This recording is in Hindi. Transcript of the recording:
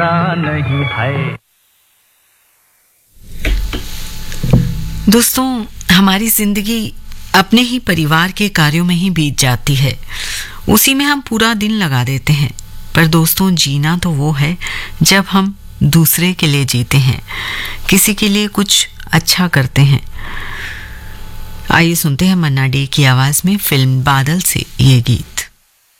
नहीं है। दोस्तों, हमारी जिंदगी अपने ही परिवार के कार्यों में ही बीत जाती है, उसी में हम पूरा दिन लगा देते हैं। पर दोस्तों, जीना तो वो है जब हम दूसरे के लिए जीते हैं, किसी के लिए कुछ अच्छा करते हैं। आइए सुनते हैं मन्ना डे की आवाज में फिल्म बादल से ये गीत।